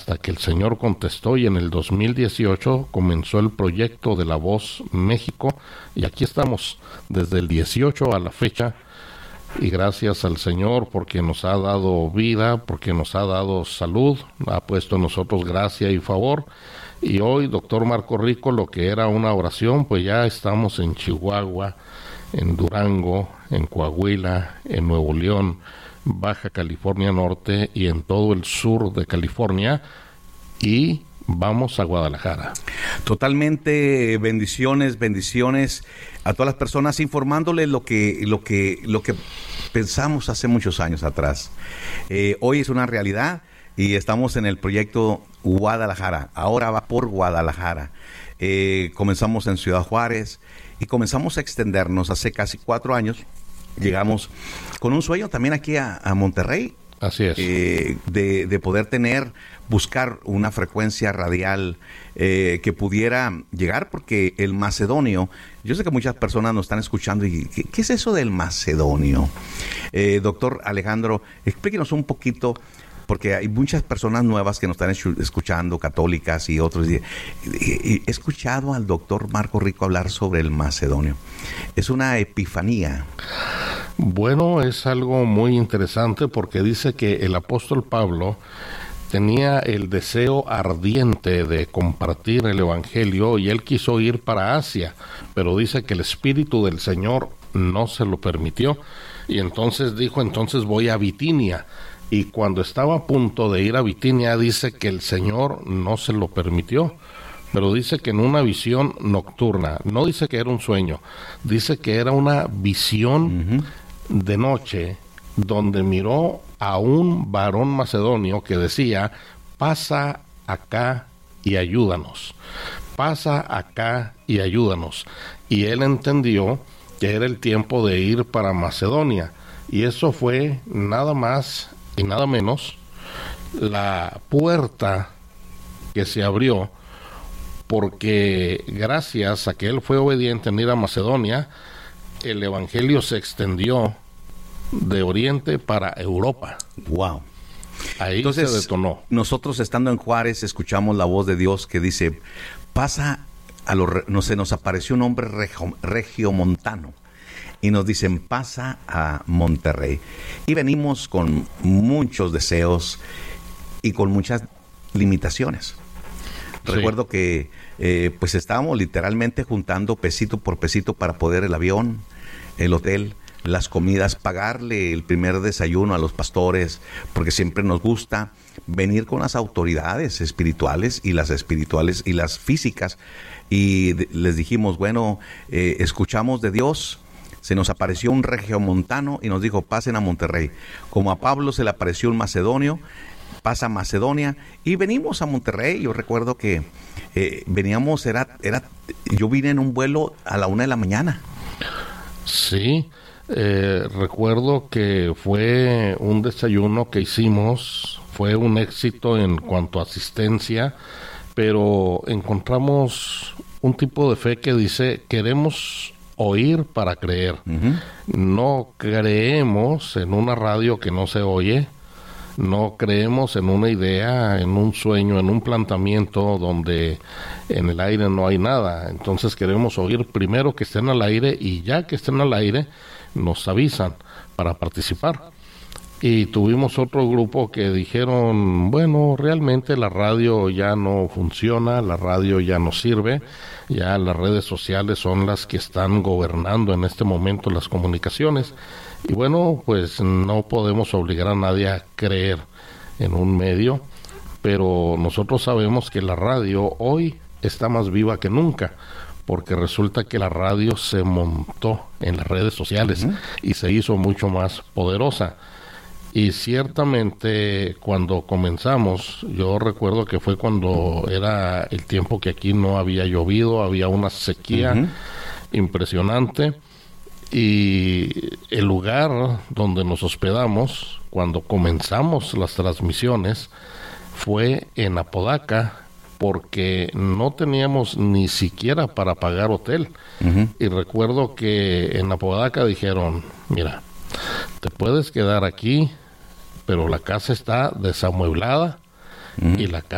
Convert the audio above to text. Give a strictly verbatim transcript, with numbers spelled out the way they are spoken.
hasta que el Señor contestó, y en el dos mil dieciocho comenzó el proyecto de La Voz México, y aquí estamos desde el dieciocho a la fecha, y gracias al Señor porque nos ha dado vida, porque nos ha dado salud, ha puesto en nosotros gracia y favor. Y hoy, doctor Marco Rico, lo que era una oración, pues ya estamos en Chihuahua, en Durango, en Coahuila, en Nuevo León, Baja California Norte y en todo el sur de California, y vamos a Guadalajara. Totalmente, bendiciones, bendiciones a todas las personas, informándoles lo que, lo que, lo que pensamos hace muchos años atrás. Eh, hoy es una realidad y estamos en el proyecto Guadalajara. Ahora va por Guadalajara. Eh, comenzamos en Ciudad Juárez y comenzamos a extendernos hace casi cuatro años. Llegamos con un sueño también aquí a, a Monterrey. Así es. Eh, de, de poder tener, buscar una frecuencia radial eh, que pudiera llegar, porque el macedonio, yo sé que muchas personas nos están escuchando y ¿qué, qué es eso del macedonio? Eh, doctor Alejandro, explíquenos un poquito, porque hay muchas personas nuevas que nos están escuchando, católicas y otros. Y, y, y he escuchado al doctor Marco Rico hablar sobre el macedonio. Es una epifanía. Bueno, es algo muy interesante porque dice que el apóstol Pablo tenía el deseo ardiente de compartir el evangelio y él quiso ir para Asia, pero dice que el Espíritu del Señor no se lo permitió, y entonces dijo, entonces voy a Bitinia. Y cuando estaba a punto de ir a Bitinia, dice que el Señor no se lo permitió, pero dice que en una visión nocturna, no dice que era un sueño, dice que era una visión uh-huh. de noche, donde miró a un varón macedonio que decía, pasa acá y ayúdanos, pasa acá y ayúdanos. Y él entendió que era el tiempo de ir para Macedonia, y eso fue nada más y nada menos la puerta que se abrió, porque gracias a que él fue obediente en ir a Macedonia, el evangelio se extendió de Oriente para Europa. Wow. Ahí Entonces, se detonó. Nosotros estando en Juárez escuchamos la voz de Dios que dice, pasa a los, no sé, nos apareció un hombre regio, regiomontano y nos dicen, pasa a Monterrey. Y venimos con muchos deseos y con muchas limitaciones. Sí. Recuerdo que eh, pues estábamos literalmente juntando pesito por pesito para poder el avión, el hotel, las comidas, pagarle el primer desayuno a los pastores, porque siempre nos gusta venir con las autoridades espirituales y las espirituales y las físicas. Y de, les dijimos, bueno, eh, escuchamos de Dios. Se nos apareció un regiomontano y nos dijo, pasen a Monterrey. Como a Pablo se le apareció un macedonio, pasa a Macedonia y venimos a Monterrey. Yo recuerdo que eh, veníamos, era, era, yo vine en un vuelo a la una de la mañana. Sí, eh, recuerdo que fue un desayuno que hicimos, fue un éxito en cuanto a asistencia, pero encontramos un tipo de fe que dice, queremos oír para creer. Uh-huh. No creemos en una radio que no se oye, no creemos en una idea, en un sueño, en un planteamiento donde en el aire no hay nada. Entonces queremos oír primero que estén al aire, y ya que estén al aire nos avisan para participar. Y tuvimos otro grupo que dijeron, bueno, realmente la radio ya no funciona, la radio ya no sirve, ya las redes sociales son las que están gobernando en este momento las comunicaciones. Y bueno, pues no podemos obligar a nadie a creer en un medio, pero nosotros sabemos que la radio hoy está más viva que nunca, porque resulta que la radio se montó en las redes sociales uh-huh. y se hizo mucho más poderosa. Y ciertamente cuando comenzamos, yo recuerdo que fue cuando era el tiempo que aquí no había llovido, había una sequía uh-huh. impresionante, y el lugar donde nos hospedamos cuando comenzamos las transmisiones fue en Apodaca, porque no teníamos ni siquiera para pagar hotel. Uh-huh. Y recuerdo que en Apodaca dijeron, mira, te puedes quedar aquí, pero la casa está desamueblada uh-huh. y la casa